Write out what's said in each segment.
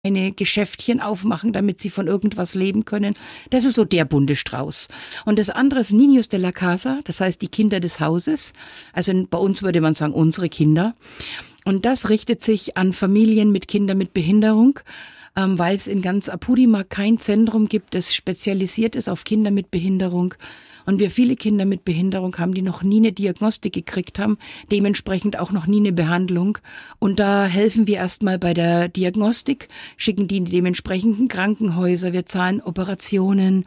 eine Geschäftchen aufmachen, damit sie von irgendwas leben können. Das ist so der bunte Strauß. Und das andere ist Niños de la Casa, das heißt die Kinder des Hauses. Also bei uns würde man sagen, unsere Kinder. Und das richtet sich an Familien mit Kindern mit Behinderung, weil es in ganz Apurímac kein Zentrum gibt, das spezialisiert ist auf Kinder mit Behinderung. Und wir viele Kinder mit Behinderung haben, die noch nie eine Diagnostik gekriegt haben, dementsprechend auch noch nie eine Behandlung. Und da helfen wir erstmal bei der Diagnostik, schicken die in die dementsprechenden Krankenhäuser, wir zahlen Operationen.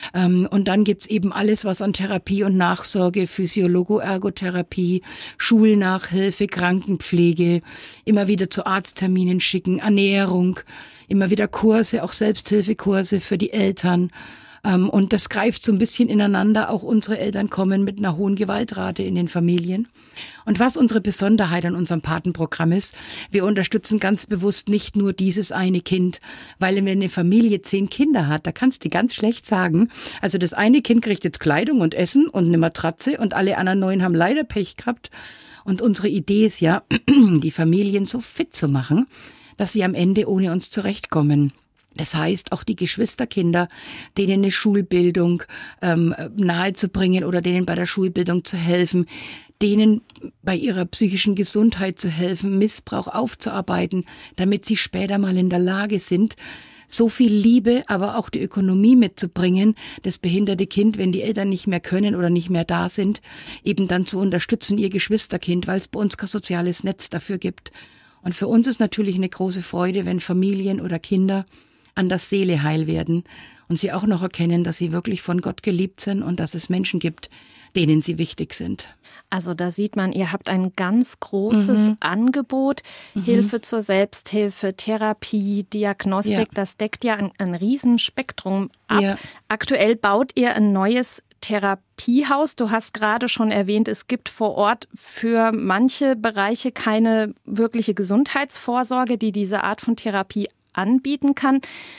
Und dann gibt's eben alles, was an Therapie und Nachsorge, Physiologo-Ergotherapie, Schulnachhilfe, Krankenpflege, immer wieder zu Arztterminen schicken, Ernährung, immer wieder Kurse, auch Selbsthilfekurse für die Eltern. Und das greift so ein bisschen ineinander. Auch unsere Eltern kommen mit einer hohen Gewaltrate in den Familien. Und was unsere Besonderheit an unserem Patenprogramm ist, wir unterstützen ganz bewusst nicht nur dieses eine Kind, weil wenn eine Familie 10 Kinder hat, da kannst du ganz schlecht sagen, also das eine Kind kriegt jetzt Kleidung und Essen und eine Matratze und alle anderen 9 haben leider Pech gehabt. Und unsere Idee ist ja, die Familien so fit zu machen, dass sie am Ende ohne uns zurechtkommen. Das heißt, auch die Geschwisterkinder, denen eine Schulbildung nahezubringen oder denen bei der Schulbildung zu helfen, denen bei ihrer psychischen Gesundheit zu helfen, Missbrauch aufzuarbeiten, damit sie später mal in der Lage sind, so viel Liebe, aber auch die Ökonomie mitzubringen, das behinderte Kind, wenn die Eltern nicht mehr können oder nicht mehr da sind, eben dann zu unterstützen, ihr Geschwisterkind, weil es bei uns kein soziales Netz dafür gibt. Und für uns ist natürlich eine große Freude, wenn Familien oder Kinder an der Seele heil werden und sie auch noch erkennen, dass sie wirklich von Gott geliebt sind und dass es Menschen gibt, denen sie wichtig sind. Also da sieht man, ihr habt ein ganz großes Angebot, Hilfe zur Selbsthilfe, Therapie, Diagnostik, Ja. Das deckt ja ein Riesenspektrum ab. Ja. Aktuell baut ihr ein neues Therapiehaus. Du hast gerade schon erwähnt, es gibt vor Ort für manche Bereiche keine wirkliche Gesundheitsvorsorge, die diese Art von Therapie anbieten kann.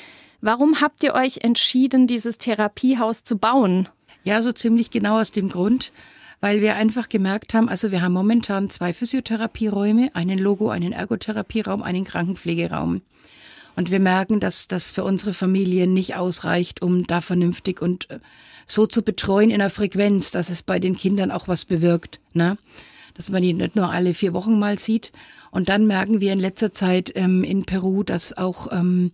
Warum habt ihr euch entschieden, dieses Therapiehaus zu bauen? Ja, so ziemlich genau aus dem Grund, weil wir einfach gemerkt haben, also wir haben momentan 2 Physiotherapieräume, einen Logo, einen Ergotherapieraum, einen Krankenpflegeraum. Und wir merken, dass das für unsere Familien nicht ausreicht, um da vernünftig und so zu betreuen in einer Frequenz, dass es bei den Kindern auch was bewirkt, ne? Dass man die nicht nur alle 4 Wochen mal sieht. Und dann merken wir in letzter Zeit in Peru, dass auch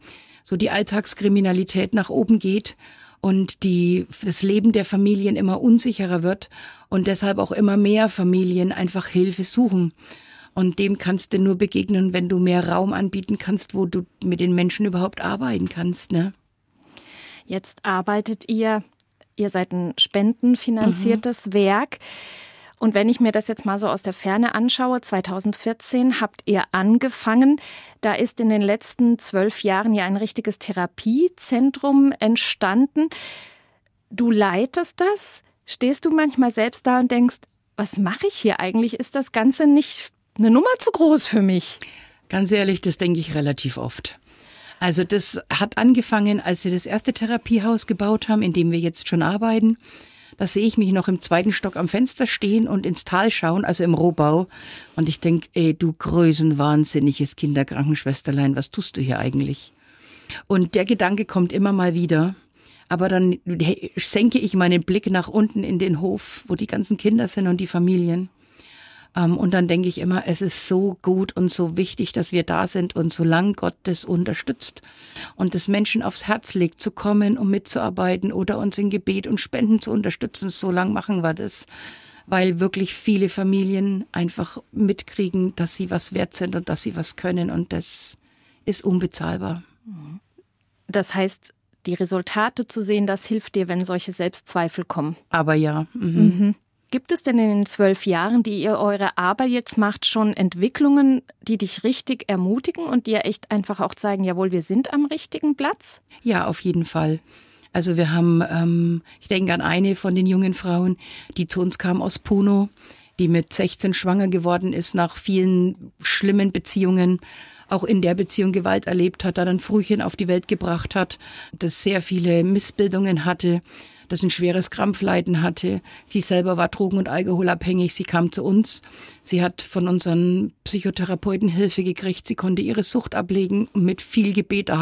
so die Alltagskriminalität nach oben geht und das Leben der Familien immer unsicherer wird und deshalb auch immer mehr Familien einfach Hilfe suchen. Und dem kannst du nur begegnen, wenn du mehr Raum anbieten kannst, wo du mit den Menschen überhaupt arbeiten kannst, ne? Jetzt arbeitet ihr seid ein spendenfinanziertes Werk. Und wenn ich mir das jetzt mal so aus der Ferne anschaue, 2014 habt ihr angefangen. Da ist in den letzten 12 Jahren ja ein richtiges Therapiezentrum entstanden. Du leitest das? Stehst du manchmal selbst da und denkst, was mache ich hier eigentlich? Ist das Ganze nicht eine Nummer zu groß für mich? Ganz ehrlich, das denke ich relativ oft. Also das hat angefangen, als wir das erste Therapiehaus gebaut haben, in dem wir jetzt schon arbeiten. Da sehe ich mich noch im 2. Stock am Fenster stehen und ins Tal schauen, also im Rohbau. Und ich denke, ey, du größenwahnsinniges Kinderkrankenschwesterlein, was tust du hier eigentlich? Und der Gedanke kommt immer mal wieder. Aber dann senke ich meinen Blick nach unten in den Hof, wo die ganzen Kinder sind und die Familien. Und dann denke ich immer, es ist so gut und so wichtig, dass wir da sind. Und solange Gott das unterstützt und das Menschen aufs Herz legt, zu kommen, um mitzuarbeiten oder uns in Gebet und Spenden zu unterstützen, so lange machen wir das. Weil wirklich viele Familien einfach mitkriegen, dass sie was wert sind und dass sie was können. Und das ist unbezahlbar. Das heißt, die Resultate zu sehen, das hilft dir, wenn solche Selbstzweifel kommen. Aber ja. Gibt es denn in den 12 Jahren, die ihr eure Arbeit jetzt macht, schon Entwicklungen, die dich richtig ermutigen und dir echt einfach auch zeigen, jawohl, wir sind am richtigen Platz? Ja, auf jeden Fall. Also wir haben, ich denke an eine von den jungen Frauen, die zu uns kam aus Puno, die mit 16 schwanger geworden ist nach vielen schlimmen Beziehungen auch in der Beziehung Gewalt erlebt hat, dann ein Frühchen auf die Welt gebracht hat, das sehr viele Missbildungen hatte, das ein schweres Krampfleiden hatte. Sie selber war drogen- und alkoholabhängig. Sie kam zu uns. Sie hat von unseren Psychotherapeuten Hilfe gekriegt. Sie konnte ihre Sucht ablegen und mit viel Gebet